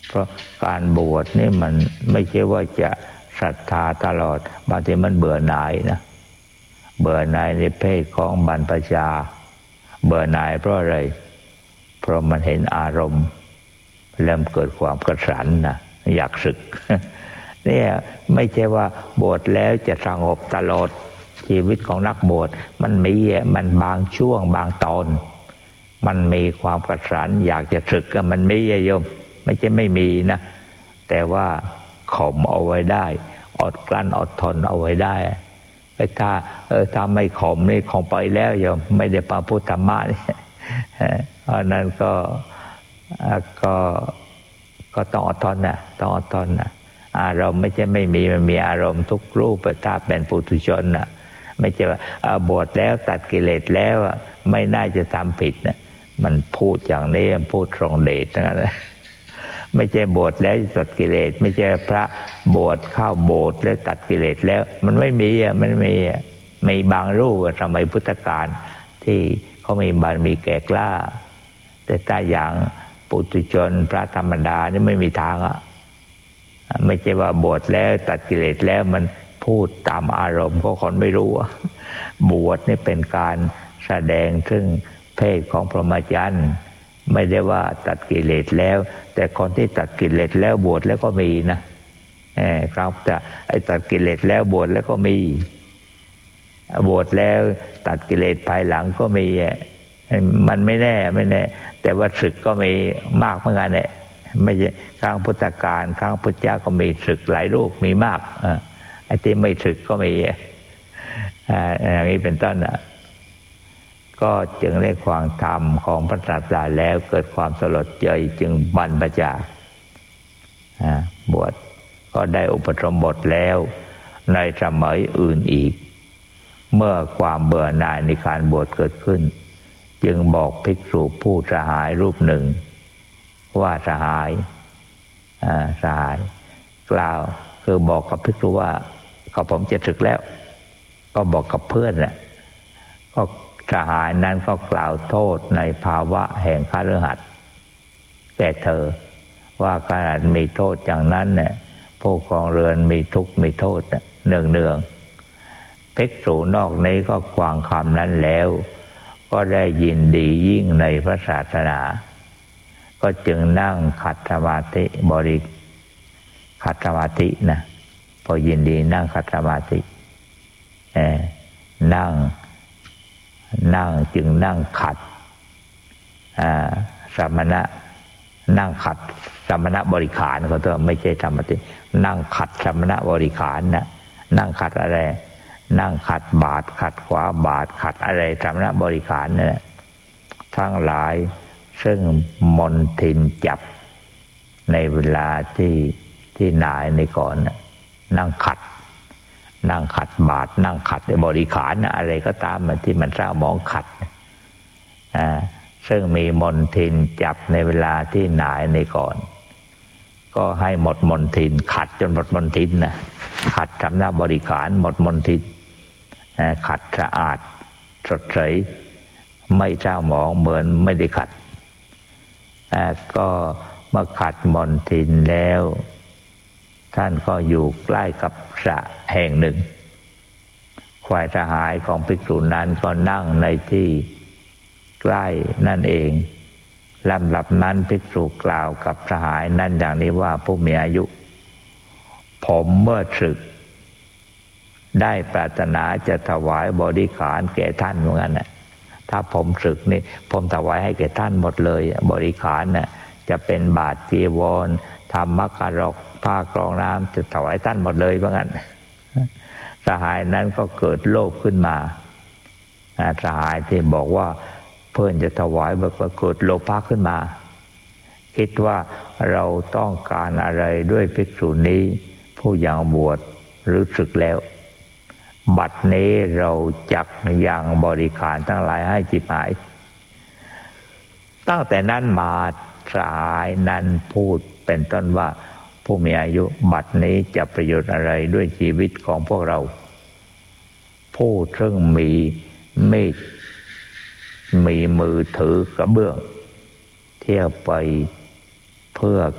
เพราะการบวชนี่มันไม่ใช่ว่าจะศรัทธาตลอดบางทีมันเบื่อหน่ายนะเบื่อหน่ายในเพศของบรรพชาเบื่อหน่ายเพราะอะไรเพราะมันเห็นอารมณ์เริ่มเกิดความกระสันนะอยากศึกเนี่ยไม่ใช่ว่าบวชแล้วจะสงบตลอดชีวิตของนักบวชมันมีมันบางช่วงบางตอนมันมีความกระสันอยากจะศึกก็มันมีโยมไม่ใช่ไม่มีนะแต่ว่าข่มเอาไว้ได้อดกลั้นอดทนเอาไว้ได้ถ้าไม่ข่มนี่คงไปแล้วโยมไม่ได้ปาพุทธธรรมะนี่เพราะนั้นก็ต้องอดทนนะต้องอดทนนะอารมณ์ไม่ใช่ไม่มีมันมีอารมณ์ทุกรูปถ้าเป็นปุถุชนนะไม่ใช่ว่าบวชแล้วตัดกิเลสแล้วไม่น่าจะทำผิดนะมันพูดอย่างนี้มันพูดตรงเดชนะไม่ใช่บวชแล้วตัดกิเลสไม่ใช่พระบวชเข้าโบสถ์แล้วตัดกิเลสแล้วมันไม่มีมันมีบางรูปสมัยพุทธกาลที่เขามีบารมีแก่กล้าแต่ถ้าอย่างปุถุชนพระธรรมดานี่ไม่มีทางไม่ใช่ว่าบวชแล้วตัดกิเลสแล้วมันพูดตามอารมณ์ก็คนไม่รู้บวชนี่เป็นการแสดงถึงเพศของพรหมจรรย์ไม่ได้ว่าตัดกิเลสแล้วแต่คนที่ตัดกิเลสแล้วบวชแล้วก็มีนะครับแต่ไอ้ตัดกิเลสแล้วบวชแล้วก็มีบวชแล้วตัดกิเลสภายหลังก็มีมันไม่แน่แต่ว่าศึกก็มีมากเหมือนกันเนี่ยไม่ใช่ครั้งพุทธกาลครั้งพุทธเจ้าก็มีศึกหลายรูปมีมากไอ้ที่ไม่ศึกก็มีอย่างนี้เป็นต้นก็จึงได้ความธรรมของพระศาสดาแล้วเกิดความสลดใจจึงบรรพชาบวชก็ได้อุปสมบทแล้วในสมัยอื่นอีกเมื่อความเบื่อหน่ายในการบวชเกิดขึ้นจึงบอกภิกษุผู้สหายรูปหนึ่งว่าสหายกล่าวคือบอกกับภิกษุว่าเขาผมจะศึกแล้วก็บอกกับเพื่อนแหละก็สหายนั้นก็กล่าวโทษในภาวะแห่งคฤหัสถ์แก่เธอว่าขนาดมีโทษอย่างนั้นเนี่ยผู้ครองเรือนมีทุกข์มีโทษเนืองภิกษุนอกนี้ก็ฟังคำนั้นแล้วก็ได้ยินดียิ่งในพระศาสนาก็จึงนั่งขัดสมาธิขัดสมาธินะพอยินดีนั่งขัดสมาธินั่งจึงนั่งขัดสมณะนั่งขัดสมณะบริขารเขาตัวไม่ใช่สมาธินั่งขัดสมณะบริขารนะนั่งขัดอะไรนั่งขัดบาทขัดขวาบาทขัดอะไรสมณะบริขารนั่นแหละทั้งหลายซึ่งมนทินจับในเวลาที่นายในก่อนนั่งขัดบาทนั่งขัดในบริขารอะไรก็ตามที่มันเศร้าหมองขัดซึ่งมีมนทินจับในเวลาที่นายในก่อนก็ให้หมดมนทินขัดจนหมดมนทินนะขัดสำนักบริขารหมดมนทินขัดสะอาดสดใสไม่เศร้าหมองเหมือนไม่ได้ขัดก็เมื่อขัดมนทินแล้วท่านก็อยู่ใกล้กับสระแห่งหนึ่งฝ่ายสหายของภิกษุนั้นก็นั่งในที่ใกล้นั่นเองลำดับนั้นภิกษุกล่าวกับสหายนั้นอย่างนี้ว่าผู้มีอายุผมเมื่อศึกได้ปรารถนาจะถวายบริขารแก่ท่านเหมือนกันถ้าผมศึกนี่ผมถวายให้แก่ท่านหมดเลยบริขารจะเป็นบาตรจีวรธรรมการกผ้ากรองน้ำจะถวายท่านหมดเลยเหมือนกันสหายนั้นก็เกิดโลภขึ้นมาสหายที่บอกว่าเพื่อนจะถวายแบบเกิดโลภะขึ้นมาคิดว่าเราต้องการอะไรด้วยภิกษุนี้ผู้ยังบวชหรือศึกแล้วบัดนี้เราจักยังบริขารทั้งหลายให้จิบหายตั้งแต่นั้นมาสหายนั้นพูดเป็นต้นว่าผู้มีอายุบัดนี้จะประโยชน์อะไรด้วยชีวิตของพวกเราผู้ซึ่งมีมีดมีมือถือกระเบื้องเที่ยวไปเพื่อ